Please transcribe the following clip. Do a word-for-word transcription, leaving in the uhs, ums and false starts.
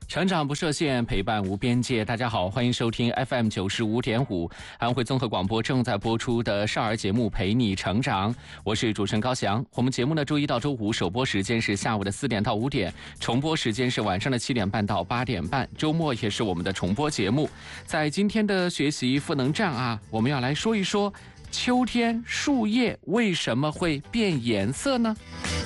成长不设限，陪伴无边界。大家好，欢迎收听 F M 九十五点五安徽综合广播正在播出的少儿节目《陪你成长》，我是主持人高翔。我们节目呢，周一到周五首播时间是下午的四点到五点，重播时间是晚上的七点半到八点半，周末也是我们的重播节目。在今天的学习赋能站啊，我们要来说一说秋天树叶为什么会变颜色呢？